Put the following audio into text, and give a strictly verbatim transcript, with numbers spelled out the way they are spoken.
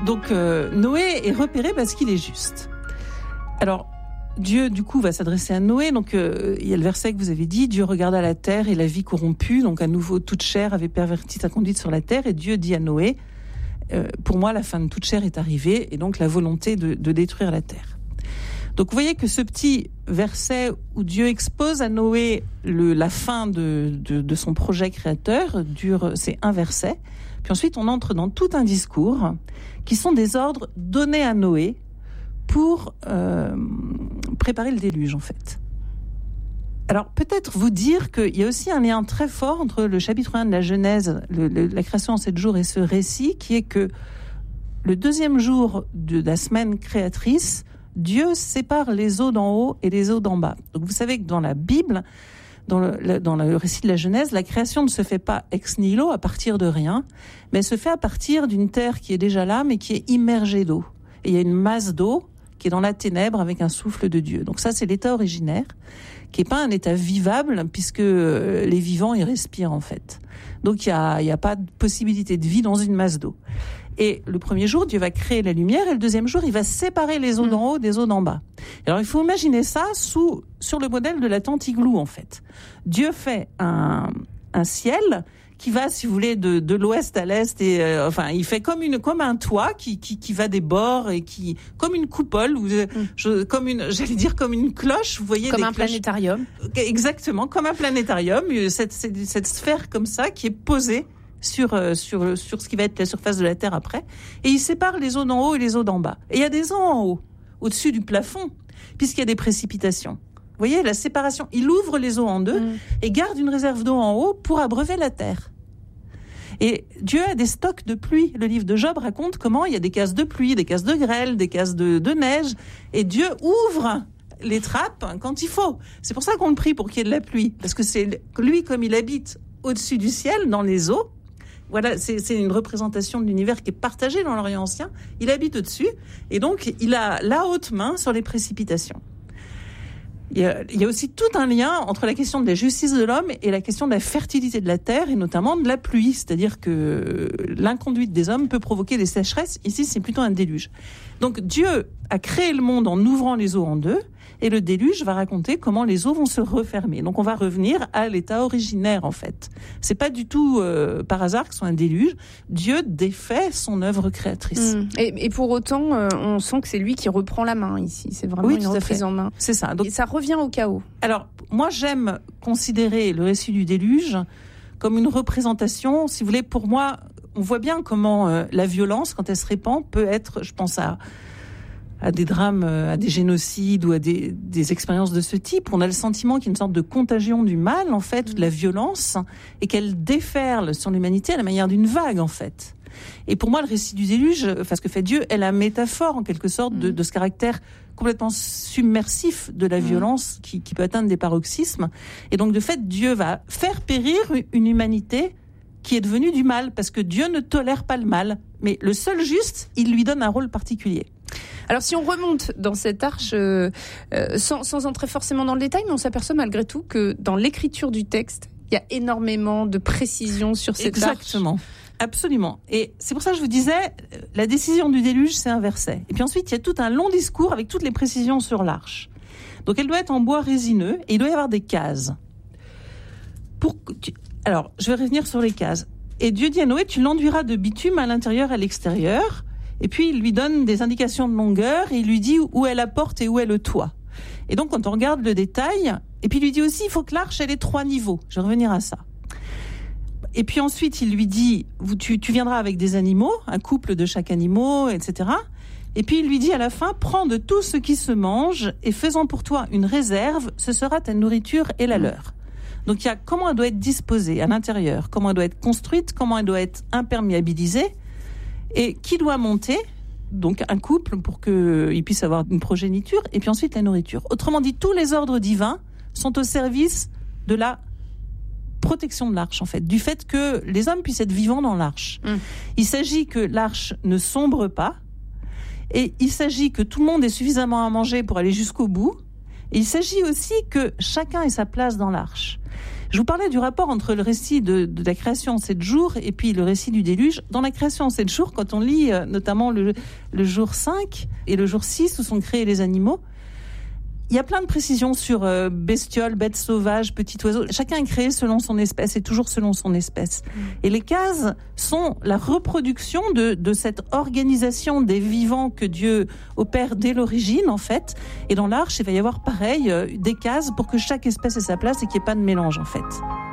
Donc euh, Noé est repéré parce qu'il est juste. Alors, Dieu, du coup, va s'adresser à Noé. Donc, euh, il y a le verset que vous avez dit, Dieu regarda la terre et la vie corrompue. Donc, à nouveau, toute chair avait perverti sa conduite sur la terre. Et Dieu dit à Noé, euh, pour moi, la fin de toute chair est arrivée. Et donc, la volonté de, de détruire la terre. Donc, vous voyez que ce petit verset où Dieu expose à Noé le, la fin de, de, de son projet créateur, dure, c'est un verset. Puis ensuite, on entre dans tout un discours qui sont des ordres donnés à Noé pour euh, préparer le déluge, en fait. Alors, peut-être vous dire qu'il y a aussi un lien très fort entre le chapitre un de la Genèse, le, le, la création en sept jours, et ce récit, qui est que le deuxième jour de la semaine créatrice, Dieu sépare les eaux d'en haut et les eaux d'en bas. Donc, vous savez que dans la Bible, dans le, dans le récit de la Genèse, la création ne se fait pas ex nihilo, à partir de rien, mais elle se fait à partir d'une terre qui est déjà là, mais qui est immergée d'eau. Et il y a une masse d'eau qui est dans la ténèbre avec un souffle de Dieu. Donc ça, c'est l'état originaire, qui n'est pas un état vivable, puisque les vivants, ils respirent, en fait. Donc il n'y a, il y a pas de possibilité de vie dans une masse d'eau. Et le premier jour, Dieu va créer la lumière, et le deuxième jour, il va séparer les eaux d'en haut des eaux d'en bas. Alors il faut imaginer ça sous, sur le modèle de la tente igloo, en fait. Dieu fait un, un ciel qui va, si vous voulez, de, de l'ouest à l'est, et euh, enfin, il fait comme une, comme un toit qui, qui, qui va des bords et qui, comme une coupole, ou mm. je, comme une, j'allais dire comme une cloche, vous voyez, comme des un cloches, planétarium. Exactement, comme un planétarium, cette, cette, cette sphère comme ça qui est posée sur, euh, sur, sur ce qui va être la surface de la Terre après, et il sépare les eaux d'en haut et les eaux d'en bas. Et il y a des eaux en haut, au-dessus du plafond, puisqu'il y a des précipitations. Vous voyez, la séparation, il ouvre les eaux en deux mm. et garde une réserve d'eau en haut pour abreuver la terre. Et Dieu a des stocks de pluie. Le livre de Job raconte comment il y a des cases de pluie, des cases de grêle, des cases de, de neige, et Dieu ouvre les trappes quand il faut. C'est pour ça qu'on le prie pour qu'il y ait de la pluie, parce que c'est lui, comme il habite au-dessus du ciel, dans les eaux. Voilà, c'est, c'est une représentation de l'univers qui est partagée dans l'Orient ancien. Il habite au-dessus, et donc il a la haute main sur les précipitations. Il y, a, il y a aussi tout un lien entre la question de la justice de l'homme et la question de la fertilité de la terre, et notamment de la pluie. C'est-à-dire que l'inconduite des hommes peut provoquer des sécheresses. Ici, c'est plutôt un déluge. Donc Dieu a créé le monde en ouvrant les eaux en deux, et le déluge va raconter comment les eaux vont se refermer. Donc on va revenir à l'état originaire, en fait. C'est pas du tout euh, par hasard que ce soit un déluge. Dieu défait son œuvre créatrice. Mmh. Et, et pour autant, euh, on sent que c'est lui qui reprend la main ici. C'est vraiment oui, une reprise en main. C'est ça. Donc, et ça revient au chaos. Alors, moi, j'aime considérer le récit du déluge comme une représentation. Si vous voulez, pour moi, on voit bien comment euh, la violence, quand elle se répand, peut être, je pense à à des drames, à des génocides ou à des, des expériences de ce type. On a le sentiment qu'il y a une sorte de contagion du mal, en fait, de la violence, et qu'elle déferle sur l'humanité à la manière d'une vague, en fait. Et pour moi, le récit du déluge, enfin, ce que fait Dieu, est la métaphore, en quelque sorte, de, de ce caractère complètement submersif de la violence qui, qui peut atteindre des paroxysmes. Et donc, de fait, Dieu va faire périr une humanité qui est devenue du mal, parce que Dieu ne tolère pas le mal. Mais le seul juste, il lui donne un rôle particulier. Alors si on remonte dans cette arche, euh, euh, sans, sans entrer forcément dans le détail, mais on s'aperçoit malgré tout que dans l'écriture du texte, il y a énormément de précisions sur cette Exactement. arche. Exactement, absolument. Et c'est pour ça que je vous disais, la décision du déluge, c'est un verset. Et puis ensuite, il y a tout un long discours avec toutes les précisions sur l'arche. Donc elle doit être en bois résineux et il doit y avoir des cases. Pour... Alors, je vais revenir sur les cases. Et Dieu dit à Noé, tu l'enduiras de bitume à l'intérieur et à l'extérieur. Et puis, il lui donne des indications de longueur et il lui dit où est la porte et où est le toit. Et donc, quand on regarde le détail, et puis il lui dit aussi, il faut que l'arche, elle ait trois niveaux. Je vais revenir à ça. Et puis ensuite, il lui dit, tu, tu viendras avec des animaux, un couple de chaque animal, et cetera. Et puis, il lui dit à la fin, prends de tout ce qui se mange et faisant pour toi une réserve, ce sera ta nourriture et la leur. Donc, il y a comment elle doit être disposée à l'intérieur, comment elle doit être construite, comment elle doit être imperméabilisée, et qui doit monter, donc un couple pour qu'il puisse avoir une progéniture, et puis ensuite la nourriture. Autrement dit, tous les ordres divins sont au service de la protection de l'arche, en fait, du fait que les hommes puissent être vivants dans l'arche. Mmh. Il s'agit que l'arche ne sombre pas, et il s'agit que tout le monde ait suffisamment à manger pour aller jusqu'au bout, et il s'agit aussi que chacun ait sa place dans l'arche. Je vous parlais du rapport entre le récit de, de la création en sept jours et puis le récit du déluge. Dans la création en sept jours, quand on lit euh, notamment le, le jour cinq et le jour six où sont créés les animaux, il y a plein de précisions sur euh, bestioles, bêtes sauvages, petits oiseaux. Chacun est créé selon son espèce et toujours selon son espèce. Mmh. Et les cases sont la reproduction de, de cette organisation des vivants que Dieu opère dès l'origine, en fait. Et dans l'arche, il va y avoir pareil, euh, des cases pour que chaque espèce ait sa place et qu'il n'y ait pas de mélange, en fait.